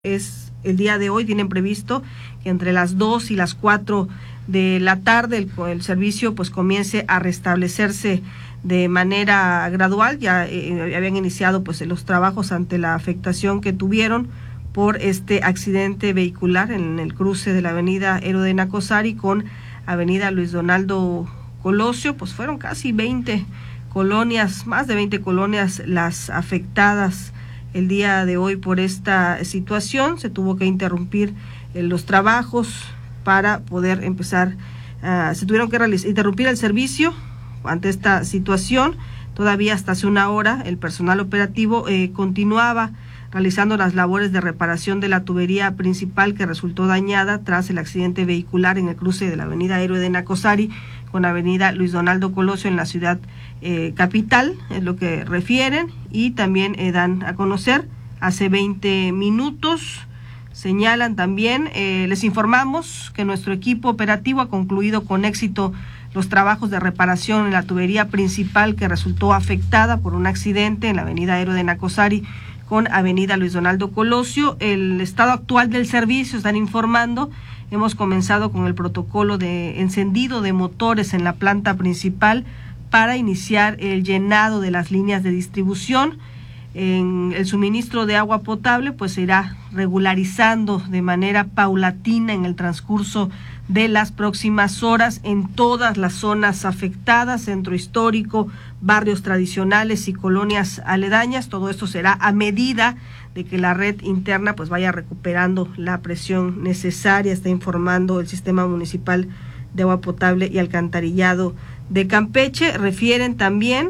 Es el día de hoy, tienen previsto que entre las 2 y las 4 de la tarde el servicio pues comience a restablecerse de manera gradual. Ya habían iniciado pues los trabajos ante la afectación que tuvieron por este accidente vehicular en el cruce de la avenida Héroe de Nacosari con avenida Luis Donaldo Colosio. Pues fueron casi 20 colonias, más de 20 colonias las afectadas el día de hoy por esta situación. Se tuvo que interrumpir los trabajos para poder empezar, se tuvieron que interrumpir el servicio ante esta situación. Todavía hasta hace una hora el personal operativo continuaba realizando las labores de reparación de la tubería principal que resultó dañada tras el accidente vehicular en el cruce de la avenida Héroe de Nacosari con avenida Luis Donaldo Colosio en la ciudad capital, es lo que refieren, y también dan a conocer hace 20 minutos, señalan también, les informamos que nuestro equipo operativo ha concluido con éxito los trabajos de reparación en la tubería principal que resultó afectada por un accidente en la avenida Héroe de Nacosari con avenida Luis Donaldo Colosio. El estado actual del servicio, están informando, hemos comenzado con el protocolo de encendido de motores en la planta principal para iniciar el llenado de las líneas de distribución. En el suministro de agua potable pues se irá regularizando de manera paulatina en el transcurso de las próximas horas en todas las zonas afectadas, centro histórico, barrios tradicionales y colonias aledañas. Todo esto será a medida de que la red interna pues vaya recuperando la presión necesaria, está informando el Sistema Municipal de Agua Potable y Alcantarillado de Campeche. Refieren también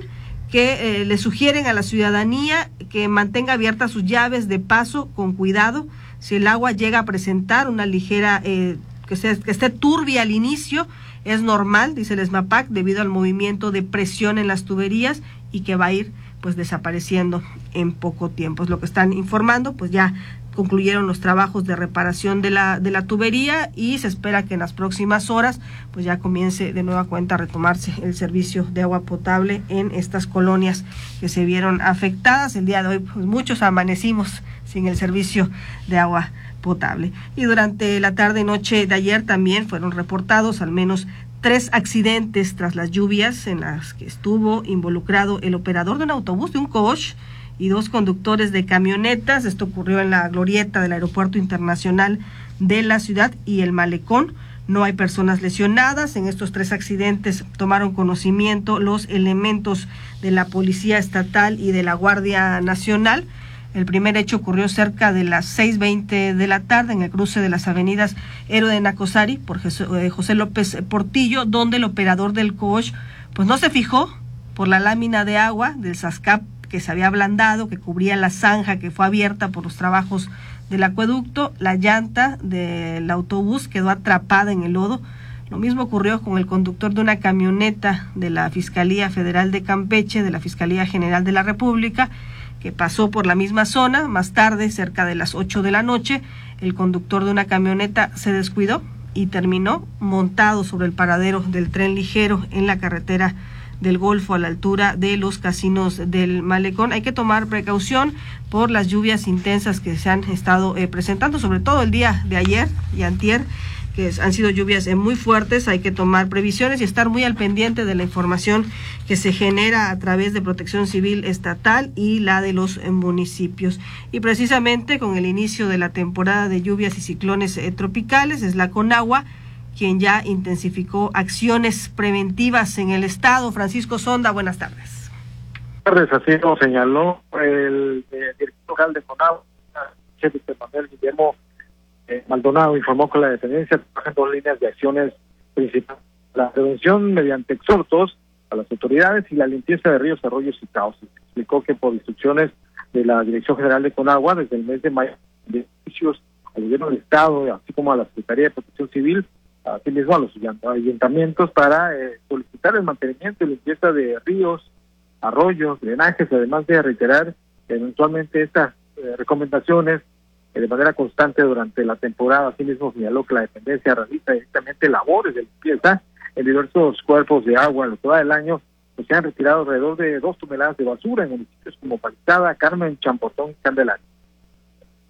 que le sugieren a la ciudadanía que mantenga abiertas sus llaves de paso con cuidado. Si el agua llega a presentar una ligera, que esté turbia al inicio, es normal, dice el SMAPAC, debido al movimiento de presión en las tuberías y que va a ir pues desapareciendo en poco tiempo. Es lo que están informando, pues ya concluyeron los trabajos de reparación de la tubería y se espera que en las próximas horas pues ya comience de nueva cuenta a retomarse el servicio de agua potable en estas colonias que se vieron afectadas. El día de hoy pues muchos amanecimos sin el servicio de agua potable. Y durante la tarde y noche de ayer también fueron reportados al menos 3 accidentes tras las lluvias en las que estuvo involucrado el operador de un autobús, de un coach, y 2 conductores de camionetas. Esto ocurrió en la glorieta del Aeropuerto Internacional de la ciudad y el Malecón. No hay personas lesionadas. En estos 3 accidentes tomaron conocimiento los elementos de la Policía Estatal y de la Guardia Nacional. El primer hecho ocurrió cerca de las 6:20 de la tarde en el cruce de las avenidas Héroe de Nacosari por José López Portillo, donde el operador del coach pues no se fijó por la lámina de agua del SASCAP que se había ablandado, que cubría la zanja que fue abierta por los trabajos del acueducto. La llanta del autobús quedó atrapada en el lodo. Lo mismo ocurrió con el conductor de una camioneta de la Fiscalía Federal de Campeche, de la Fiscalía General de la República, que pasó por la misma zona. Más tarde, cerca de las 8 de la noche, el conductor de una camioneta se descuidó y terminó montado sobre el paradero del tren ligero en la carretera del Golfo a la altura de los casinos del Malecón. Hay que tomar precaución por las lluvias intensas que se han estado presentando, sobre todo el día de ayer y antier, que han sido lluvias muy fuertes. Hay que tomar previsiones y estar muy al pendiente de la información que se genera a través de Protección Civil Estatal y la de los municipios. Y precisamente con el inicio de la temporada de lluvias y ciclones tropicales, es la CONAGUA quien ya intensificó acciones preventivas en el estado. Francisco Sonda, buenas tardes. Buenas tardes, así lo señaló el director local de CONAGUA, jefe Manuel Guillermo Maldonado, informó que la dependencia trabaja en 2 líneas de acciones principales: la prevención mediante exhortos a las autoridades y la limpieza de ríos, arroyos y cauces. Explicó que por instrucciones de la Dirección General de CONAGUA, desde el mes de mayo, de servicios al gobierno del estado, así como a la Secretaría de Protección Civil, así mismo a los ayuntamientos, para solicitar el mantenimiento y limpieza de ríos, arroyos, drenajes, además de reiterar eventualmente estas recomendaciones de manera constante durante la temporada. Asimismo señaló que la dependencia realiza directamente labores de limpieza en diversos cuerpos de agua. En lo que va del año pues se han retirado alrededor de 2 toneladas de basura en municipios como Palizada, Carmen, Champotón y Candelaria.